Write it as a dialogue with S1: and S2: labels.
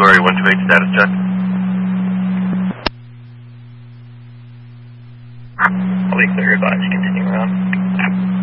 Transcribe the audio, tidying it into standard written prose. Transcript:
S1: Glory 128 status check.
S2: I'll be clear, advise, continue around.